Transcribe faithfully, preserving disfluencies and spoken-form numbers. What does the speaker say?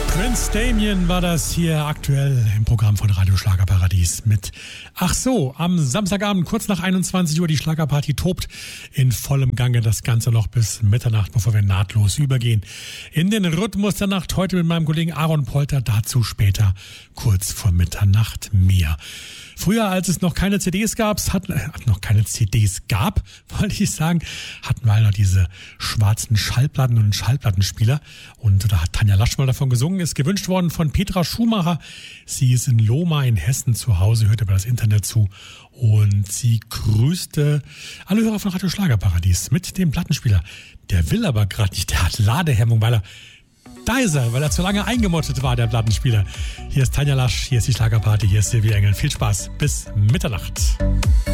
Prince Damien war das hier aktuell im Programm von Radio Schlagerparadies mit Ach so, am Samstagabend kurz nach einundzwanzig Uhr, die Schlagerparty tobt in vollem Gange, das Ganze noch bis Mitternacht, bevor wir nahtlos übergehen in den Rhythmus der Nacht, heute mit meinem Kollegen Aaron Polter, dazu später kurz vor Mitternacht mehr. Früher, als es noch keine C Ds gab, hatten, äh, noch keine C Ds gab, wollte ich sagen, hatten wir noch diese schwarzen Schallplatten und Schallplattenspieler. Und da hat Tanja Lasch mal davon gesungen, ist gewünscht worden von Petra Schumacher. Sie ist in Lohmar in Hessen zu Hause, hört über das Internet zu. Und sie grüßte alle Hörer von Radio Schlagerparadies mit dem Plattenspieler. Der will aber gerade nicht, der hat Ladehemmung, weil er Da ist er, weil er zu lange eingemottet war, der Plattenspieler. Hier ist Tanja Lasch, hier ist die Schlagerparty, hier ist Silvia Engel. Viel Spaß, bis Mitternacht.